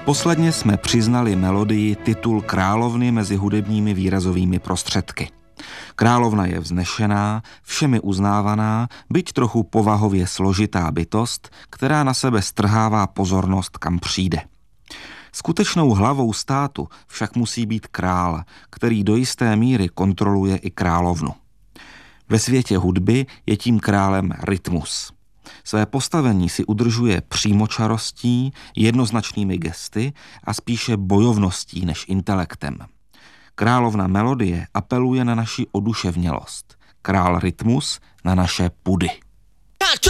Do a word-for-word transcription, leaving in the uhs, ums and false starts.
Posledně jsme přiznali melodii titul královny mezi hudebními výrazovými prostředky. Královna je vznešená, všemi uznávaná, byť trochu povahově složitá bytost, která na sebe strhává pozornost, kam přijde. Skutečnou hlavou státu však musí být král, který do jisté míry kontroluje i královnu. Ve světě hudby je tím králem rytmus. Své postavení si udržuje přímočarostí, jednoznačnými gesty a spíše bojovností než intelektem. Královna melodie apeluje na naši oduševnělost, král rytmus na naše pudy.